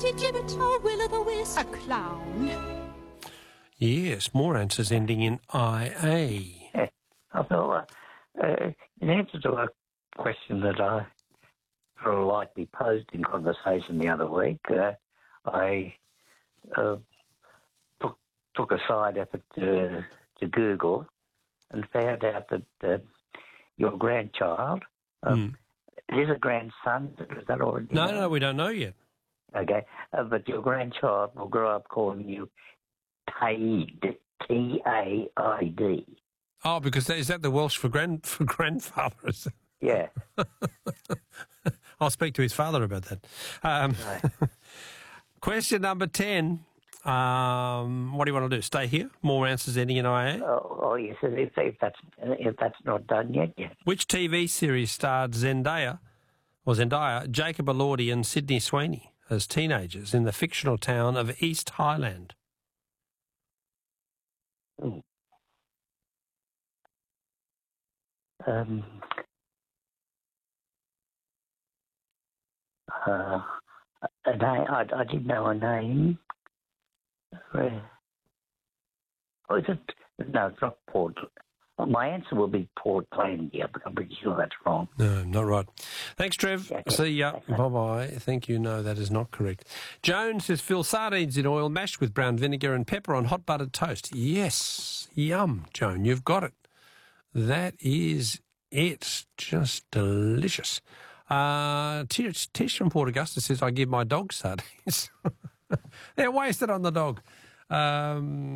Gibbet or Will-o'-the-Wisp. A clown. Yes, more answers ending in IA. Yeah. I thought, in answer to a question that I sort of lightly posed in conversation the other week, I took a side effort to Google and found out that your grandchild, is a grandson, is that already? No, we don't know yet. Okay, but your grandchild will grow up calling you Taid, T-A-I-D. Oh, because is that the Welsh for grandfather? Is it? Yeah. I'll speak to his father about that. Right. Question number 10. What do you want to do? Stay here? More answers ending in IA? Oh yes, if that's not done yet, yeah. Which TV series starred Zendaya, Jacob Elordi and Sydney Sweeney as teenagers in the fictional town of East Highland? Ooh. A name, I didn't know a name. Oh, is it? No, it's not Port. Well, my answer will be Portlandia, but I'm pretty sure that's wrong. No, not right. Thanks, Trev. Okay. See ya. Bye-bye. Thank you. No, that is not correct. Joan says, fill sardines in oil, mashed with brown vinegar and pepper on hot buttered toast. Yes. Yum, Joan. You've got it. That is it. Just delicious. Tish from Port Augusta says, I give my dog sardines. They're wasted on the dog.